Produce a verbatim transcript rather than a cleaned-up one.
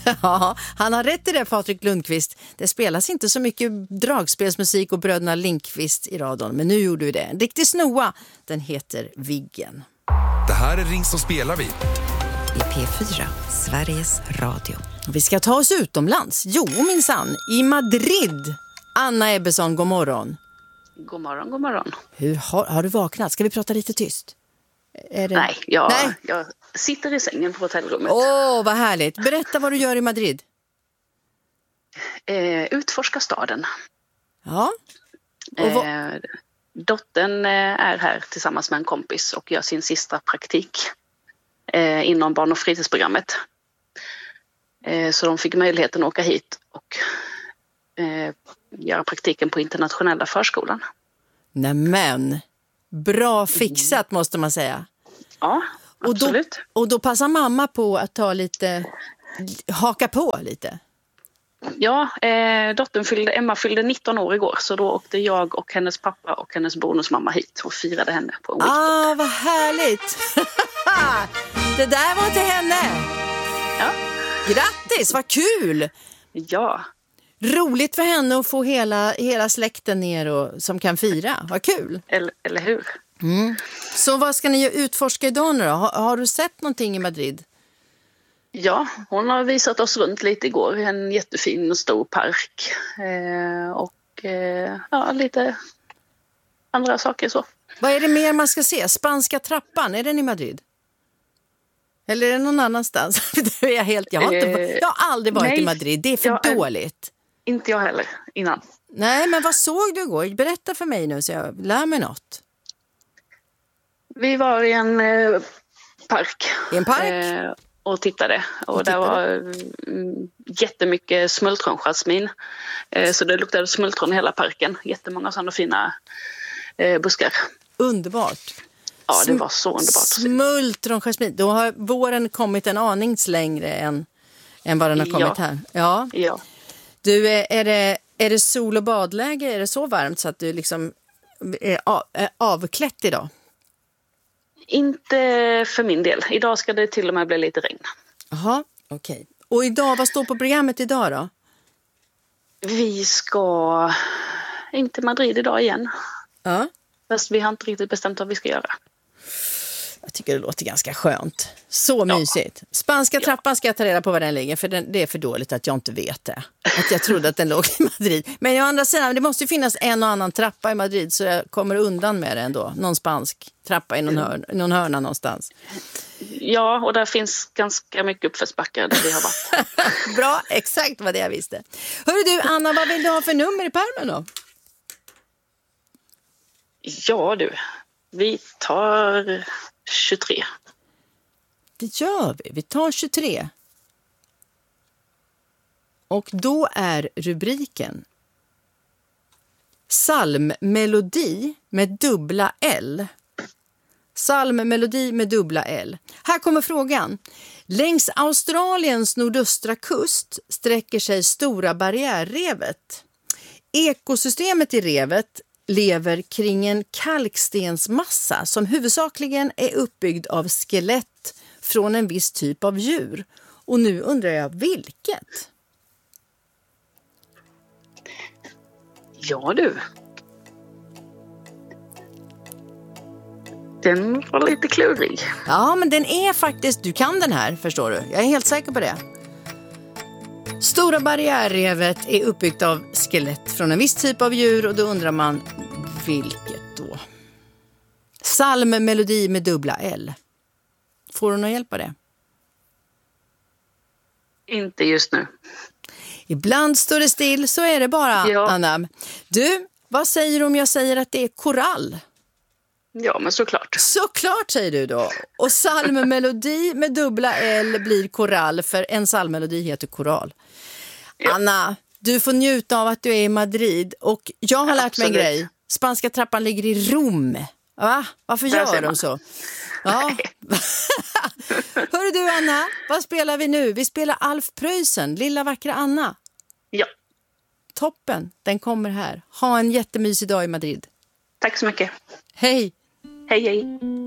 Ja, han har rätt i det, Patrik Lundqvist. Det spelas inte så mycket dragspelsmusik och bröderna Lindqvist i radion, men nu gjorde vi det. En riktig snoa, den heter Viggen. Det här är Ring som spelar vi. I P fyra, Sveriges Radio. Vi ska ta oss utomlands. Jo, minsann, i Madrid. Anna Ebbesson, god morgon. God morgon, god morgon. Hur har, har du vaknat? Ska vi prata lite tyst? Är det... Nej, jag, Nej, jag sitter i sängen på hotellrummet. Åh, vad härligt. Berätta vad du gör i Madrid. Eh, utforska staden. Ja. Och vad... eh, dottern är här tillsammans med en kompis och gör sin sista praktik eh, inom barn- och fritidsprogrammet. Eh, så de fick möjligheten att åka hit och eh, göra praktiken på internationella förskolan. Nämen, bra fixat måste man säga. Ja, absolut. Och då, och då passar mamma på att ta lite, haka på lite. Ja, eh, dottern fyllde, Emma fyllde nitton år igår, så då åkte jag och hennes pappa och hennes bonusmamma hit och firade henne på en weekend. Ah, vad härligt! Det där var till henne! Ja. Grattis, vad kul! Ja. Roligt för henne att få hela, hela släkten ner och, som kan fira. Vad kul! Eller, eller hur? Mm. Så vad ska ni utforska idag nu då? Har, har du sett någonting i Madrid? Ja, hon har visat oss runt lite igår. En jättefin och stor park. Eh, och eh, ja, lite andra saker så. Vad är det mer man ska se? Spanska trappan, är den i Madrid? Eller är det någon annanstans? Det är jag, helt, jag, har inte, jag har aldrig varit nej, i Madrid, det är för jag, dåligt. Inte jag heller, innan. Nej, men vad såg du igår? Berätta för mig nu så jag lär mig något. Vi var i en eh, park. I en park? Eh, och tittade. Och, och tittade. Där var mm, jättemycket smultronjasmin. Eh, så det luktade smultron i hela parken. Jättemånga sådana fina eh, buskar. Underbart. Ja, det var så underbart. Smultronjasmin. Då har våren kommit en aning längre än, än vad den har kommit ja. här. Ja. Ja. Du, är det, är det sol- och badläge? Är det så varmt så att du liksom är, av, är avklätt idag? Inte för min del. Idag ska det till och med bli lite regn. Jaha, okej. Okay. Och idag, vad står på programmet idag då? Vi ska in till Madrid idag igen. Ja. Fast vi har inte riktigt bestämt vad vi ska göra. Jag tycker det låter ganska skönt. Så ja. mysigt. Spanska trappan ska jag ta reda på var den ligger. För den, det är för dåligt att jag inte vet det. Att jag trodde att den låg i Madrid. Men å andra sidan, det måste ju finnas en och annan trappa i Madrid. Så jag kommer undan med det ändå. Någon spansk trappa i någon, hörn, någon hörna någonstans. Ja, och där finns ganska mycket uppförsbackar där vi har varit. Bra, exakt vad det jag visste. Hörru du, Anna, vad vill du ha för nummer i pärmen då? Ja du, vi tar tjugotre. Det gör vi, vi tar tjugotre. Och då är rubriken Psalmmelodi med dubbla L. Psalmmelodi med dubbla L. Här kommer frågan. Längs Australiens nordöstra kust sträcker sig Stora barriärrevet. Ekosystemet i revet lever kring en kalkstensmassa som huvudsakligen är uppbyggd av skelett från en viss typ av djur. Och nu undrar jag vilket? Ja du. Den var lite klurig. Ja, men den är faktiskt, du kan den här, förstår du. Jag är helt säker på det. Stora barriärrevet är uppbyggt av skelett från en viss typ av djur och då undrar man vilket då? Psalmmelodi med dubbla L. Får du någon hjälp av det? Inte just nu. Ibland står det still, så är det bara, ja. Anna. Du, vad säger du om jag säger att det är korall? Ja, men såklart. Såklart säger du då. Och psalmmelodi med dubbla L blir korall, för en psalmmelodi heter koral. Ja. Anna, du får njuta av att du är i Madrid. Och jag har lärt mig en grej. Spanska trappan ligger i Rom. Va? Varför gör de så? Ja. Hörru du, Anna, vad spelar vi nu? Vi spelar Alf Preussen, Lilla vackra Anna. Ja. Toppen, den kommer här. Ha en jättemysig dag i Madrid. Tack så mycket. Hej. Hej, hej.